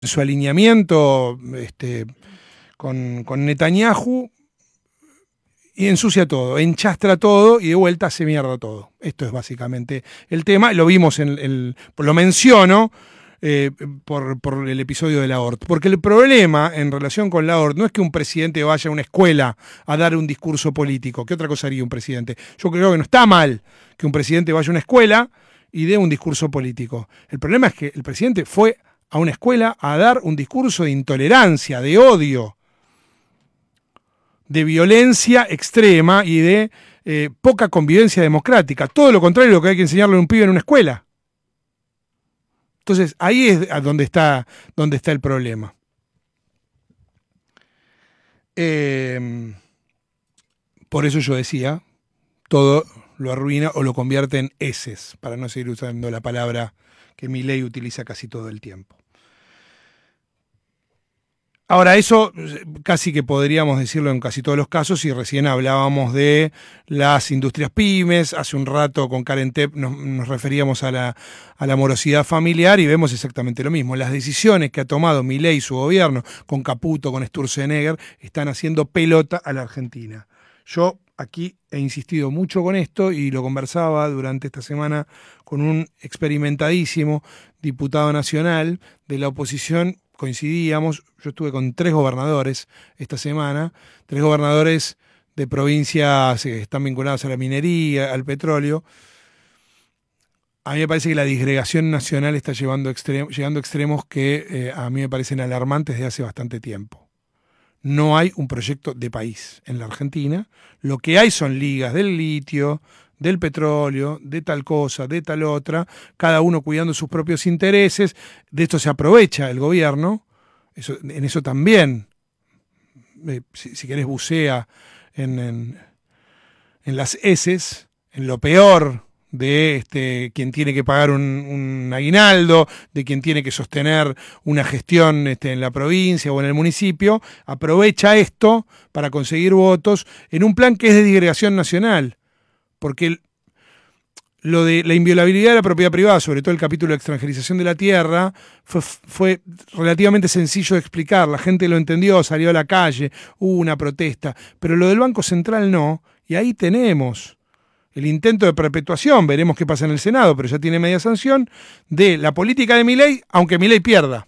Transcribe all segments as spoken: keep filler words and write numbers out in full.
su alineamiento este, con, con Netanyahu, y ensucia todo, enchastra todo y de vuelta hace mierda todo. Esto es básicamente el tema. Lo vimos en el. Lo menciono eh, por, por el episodio de la O R T. Porque el problema en relación con la O R T no es que un presidente vaya a una escuela a dar un discurso político. ¿Qué otra cosa haría un presidente? Yo creo que no está mal que un presidente vaya a una escuela y dé un discurso político. El problema es que el presidente fue a una escuela a dar un discurso de intolerancia, de odio, de violencia extrema y de eh, poca convivencia democrática. Todo lo contrario de lo que hay que enseñarle a un pibe en una escuela. Entonces, ahí es donde está, donde está el problema. Eh, por eso yo decía, todo lo arruina o lo convierte en heces, para no seguir usando la palabra que Milei utiliza casi todo el tiempo. Ahora, eso casi que podríamos decirlo en casi todos los casos, y recién hablábamos de las industrias pymes, hace un rato con Karen Tepp nos, nos referíamos a la, a la morosidad familiar y vemos exactamente lo mismo. Las decisiones que ha tomado Milei y su gobierno, con Caputo, con Sturzenegger, están haciendo pelota a la Argentina. Yo aquí he insistido mucho con esto y lo conversaba durante esta semana con un experimentadísimo diputado nacional de la oposición. Coincidíamos, yo estuve con tres gobernadores esta semana, tres gobernadores de provincias que están vinculadas a la minería, al petróleo. A mí me parece que la disgregación nacional está llevando extrem- llegando a extremos que eh, a mí me parecen alarmantes desde hace bastante tiempo. No hay un proyecto de país en la Argentina. Lo que hay son ligas del litio, del petróleo, de tal cosa, de tal otra, cada uno cuidando sus propios intereses. De esto se aprovecha el gobierno, eso, en eso también, eh, si, si querés bucea en, en, en las heces, en lo peor de este, quien tiene que pagar un, un aguinaldo, de quien tiene que sostener una gestión este, en la provincia o en el municipio, aprovecha esto para conseguir votos en un plan que es de disgregación nacional. Porque el, lo de la inviolabilidad de la propiedad privada, sobre todo el capítulo de extranjerización de la tierra, fue, fue relativamente sencillo de explicar. La gente lo entendió, salió a la calle, hubo una protesta. Pero lo del Banco Central no, y ahí tenemos el intento de perpetuación, veremos qué pasa en el Senado, pero ya tiene media sanción, de la política de Milei, aunque Milei pierda.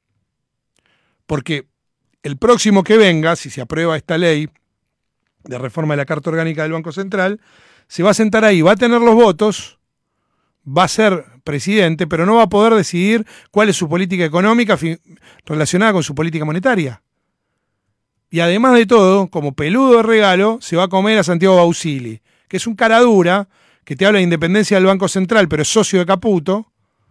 Porque el próximo que venga, si se aprueba esta ley de reforma de la Carta Orgánica del Banco Central, se va a sentar ahí, va a tener los votos, va a ser presidente, pero no va a poder decidir cuál es su política económica relacionada con su política monetaria. Y además de todo, como peludo de regalo, se va a comer a Santiago Bausili, que es un cara dura, que te habla de independencia del Banco Central, pero es socio de Caputo,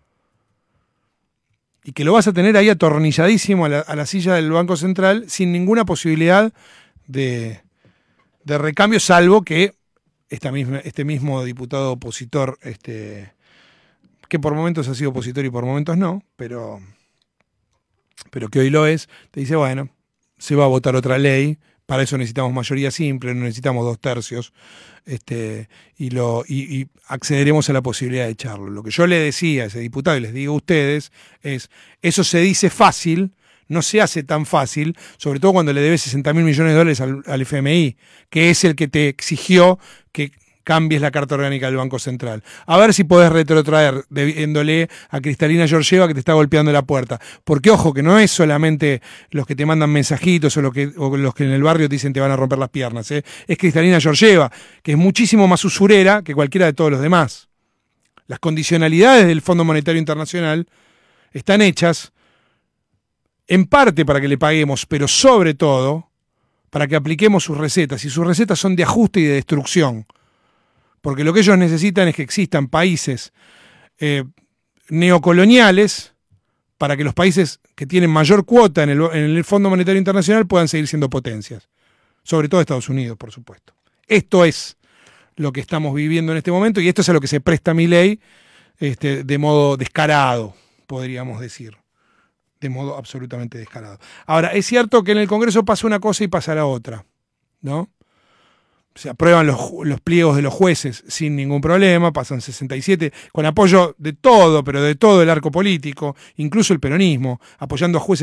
y que lo vas a tener ahí atornilladísimo a la, a la silla del Banco Central sin ninguna posibilidad de, de recambio, salvo que Esta misma, este mismo diputado opositor, este, que por momentos ha sido opositor y por momentos no, pero, pero que hoy lo es, te dice, bueno, se va a votar otra ley, para eso necesitamos mayoría simple, no necesitamos dos tercios, este, y, lo, y, y accederemos a la posibilidad de echarlo. Lo que yo le decía a ese diputado, y les digo a ustedes, es, eso se dice fácil, no se hace tan fácil, sobre todo cuando le debes sesenta mil millones de dólares al, al F M I, que es el que te exigió que cambies la Carta Orgánica del Banco Central. A ver si podés retrotraer, debiéndole a Cristalina Georgieva que te está golpeando la puerta. Porque, ojo, que no es solamente los que te mandan mensajitos o, lo que, o los que en el barrio te dicen te van a romper las piernas. ¿eh? Es Cristalina Georgieva, que es muchísimo más usurera que cualquiera de todos los demás. Las condicionalidades del Fondo Monetario Internacional están hechas en parte para que le paguemos, pero sobre todo para que apliquemos sus recetas. Y sus recetas son de ajuste y de destrucción. Porque lo que ellos necesitan es que existan países eh, neocoloniales para que los países que tienen mayor cuota en el, en el Fondo Monetario Internacional puedan seguir siendo potencias. Sobre todo Estados Unidos, por supuesto. Esto es lo que estamos viviendo en este momento y esto es a lo que se presta Milei este, de modo descarado, podríamos decir. De modo absolutamente descarado. Ahora, es cierto que en el Congreso pasa una cosa y pasa la otra, ¿no? se aprueban los, los pliegos de los jueces sin ningún problema, pasan sesenta y siete, con apoyo de todo, pero de todo el arco político, incluso el peronismo, apoyando a jueces